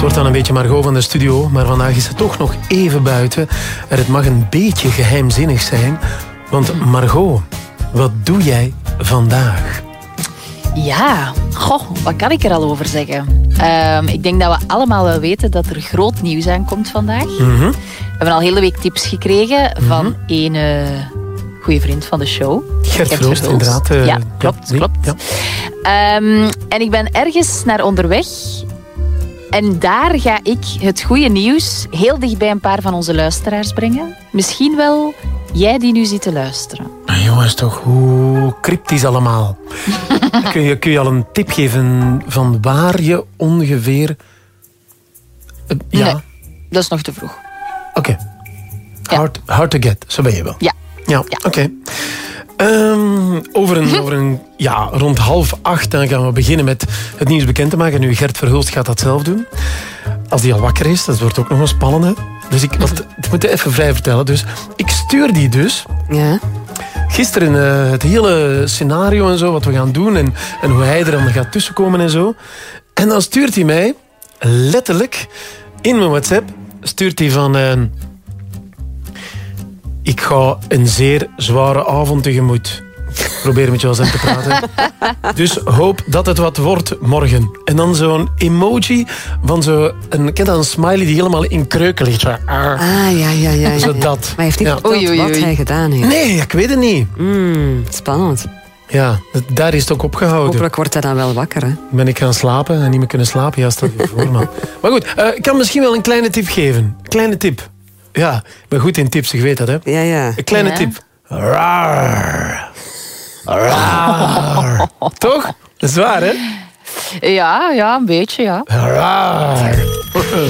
wordt dan een beetje Margot van de studio, maar vandaag is ze toch nog even buiten. En het mag een beetje geheimzinnig zijn. Want Margot, wat doe jij vandaag? Ja, wat kan ik er al over zeggen? Ik denk dat we allemaal wel weten dat er groot nieuws aankomt vandaag. Mm-hmm. We hebben al hele week tips gekregen van een goede vriend van de show. Gert Verhulst, inderdaad. Ja, klopt. Ja. En ik ben ergens naar onderweg. En daar ga ik het goede nieuws heel dicht bij een paar van onze luisteraars brengen. Misschien wel jij die nu zit te luisteren. Jongens, toch, hoe cryptisch allemaal. Kun je al een tip geven van waar je ongeveer... ja? Nee, dat is nog te vroeg. Oké. Hard to get, zo ben je wel. Ja. Oké. Over een rond 7:30 dan gaan we beginnen met het nieuws bekend te maken. Nu, Gert Verhulst gaat dat zelf doen. Als die al wakker is, dat wordt ook nog wel spannend. Hè? Dus ik moet het even vrij vertellen. Dus ik stuur die dus. Ja. Gisteren het hele scenario en zo, wat we gaan doen. En hoe hij er dan gaat tussenkomen en zo. En dan stuurt hij mij, letterlijk, in mijn WhatsApp, stuurt hij van... ik ga een zeer zware avond tegemoet. Probeer met jou eens te praten. Dus hoop dat het wat wordt morgen. En dan zo'n emoji van zo'n smiley die helemaal in kreuken ligt. Ja. Zo dat. Maar hij heeft niet verteld wat hij gedaan heeft. Nee, ik weet het niet. Spannend. Ja, daar is het ook opgehouden. Hopelijk wordt hij dan wel wakker, hè? Ben ik gaan slapen en niet meer kunnen slapen? Ja, stel je voor, man. Maar goed, ik kan misschien wel een kleine tip geven. Kleine tip. Ja, ik ben goed in tips, je weet dat, hè? Ja. Een kleine tip. Raar. Raar. Toch? Dat is waar, hè? Ja, een beetje, ja. Raar.